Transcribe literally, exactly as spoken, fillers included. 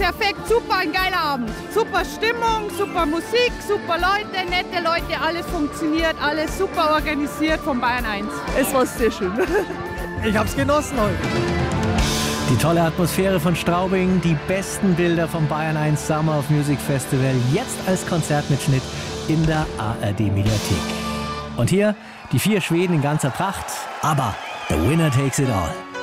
perfekt, super, ein geiler Abend. Super Stimmung, super Musik, super Leute, nette Leute, alles funktioniert, alles super organisiert von Bayern eins. Es war sehr schön. Ich hab's genossen heute. Die tolle Atmosphäre von Straubing, die besten Bilder vom Bayern eins Summer of Music Festival, jetzt als Konzertmitschnitt in der A R D-Mediathek. Und hier die vier Schweden in ganzer Pracht, aber the winner takes it all.